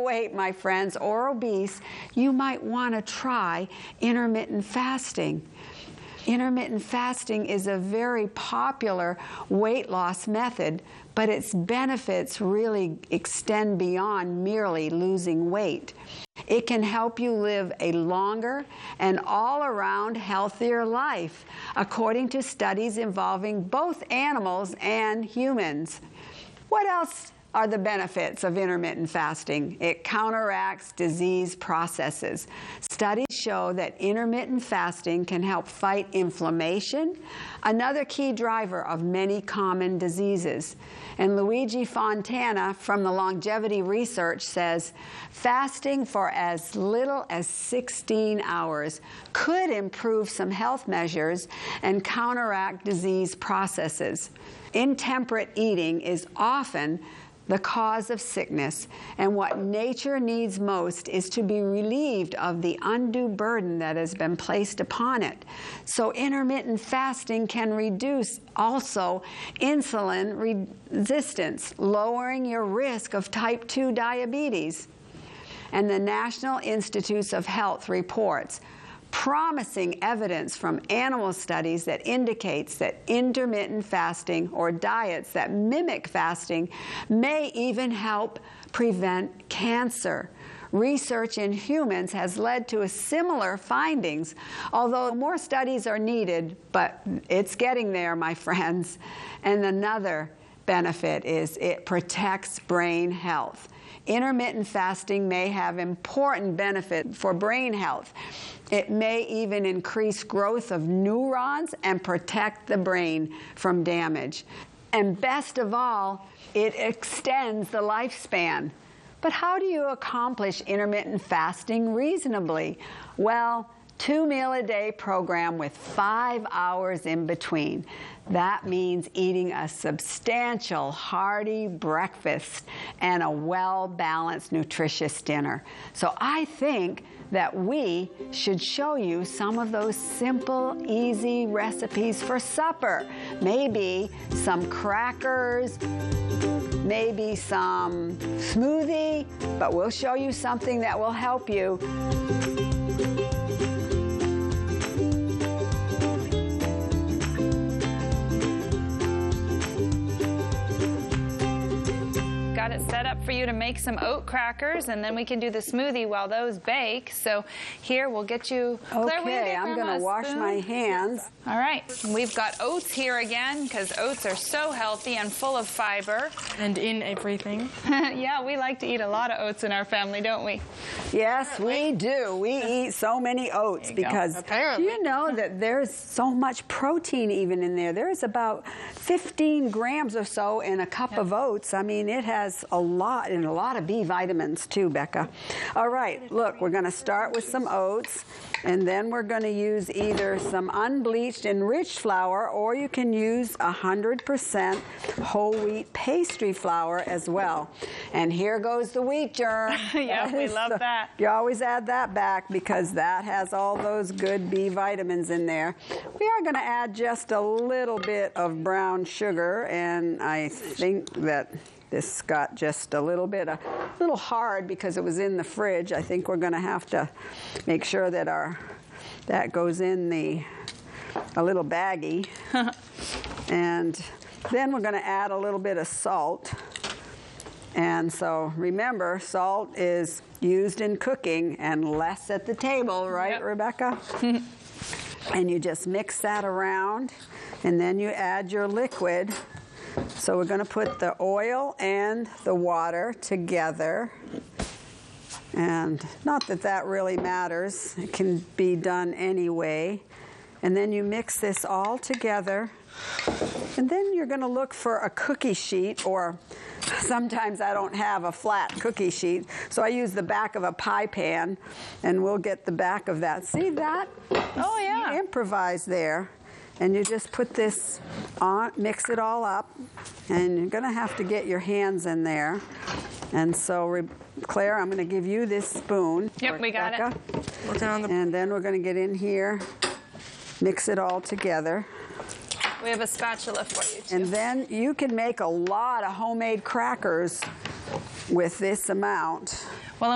overweight, my friends, or obese, you might want to try intermittent fasting. Intermittent fasting is a very popular weight loss method, but its benefits really extend beyond merely losing weight. It can help you live a longer and all-around healthier life, according to studies involving both animals and humans. What else are the benefits of intermittent fasting? It counteracts disease processes. Studies show that intermittent fasting can help fight inflammation, another key driver of many common diseases. And Luigi Fontana from the Longevity Research says, fasting for as little as 16 hours could improve some health measures and counteract disease processes. Intemperate eating is often the cause of sickness, and what nature needs most is to be relieved of the undue burden that has been placed upon it. So intermittent fasting can reduce also insulin resistance, lowering your risk of type 2 diabetes. And the National Institutes of Health reports promising evidence from animal studies that indicates that intermittent fasting or diets that mimic fasting may even help prevent cancer. Research in humans has led to similar findings, although more studies are needed, but it's getting there, my friends. And another benefit is it protects brain health. Intermittent fasting may have important benefit for brain health. It may even increase growth of neurons and protect the brain from damage. And best of all, it extends the lifespan. But how do you accomplish intermittent fasting reasonably? Well, 2-meal-a-day program with 5 hours in between. That means eating a substantial, hearty breakfast and a well-balanced, nutritious dinner. So I think that we should show you some of those simple, easy recipes for supper. Maybe some crackers, maybe some smoothie, but we'll show you something that will help you. Got it set up for you to make some oat crackers, and then we can do the smoothie while those bake. So here, we'll get you... Claire, okay, I'm going to wash my hands. All right, we've got oats here again, because oats are so healthy and full of fiber. And in everything. Yeah, we like to eat a lot of oats in our family, don't we? Yes, we do. We eat so many oats because do you know that there's so much protein even in there? There's about 15 grams or so in a cup of oats. I mean, it has a lot, and a lot of B vitamins too, Becca. All right, look, we're going to start with some oats, and then we're going to use either some unbleached enriched flour, or you can use 100% whole wheat pastry flour as well. And here goes the wheat germ. Yeah, we love that. You always add that back because that has all those good B vitamins in there. We are going to add just a little bit of brown sugar, and I think that this got just a little hard because it was in the fridge. I think we're going to have to make sure that that goes in a little baggie. And then we're going to add a little bit of salt. And so remember, salt is used in cooking and less at the table, right, yep. Rebecca? And you just mix that around, and then you add your liquid. So we're going to put the oil and the water together. And not that that really matters. It can be done anyway. And then you mix this all together. And then you're going to look for a cookie sheet, or sometimes I don't have a flat cookie sheet, so I use the back of a pie pan, and we'll get the back of that. See that? Oh, yeah. You improvise there. And you just put this on, mix it all up, and you're going to have to get your hands in there. And so, Claire, I'm going to give you this spoon. Yep, we got it. And then we're going to get in here, mix it all together. We have a spatula for you, too. And then you can make a lot of homemade crackers with this amount.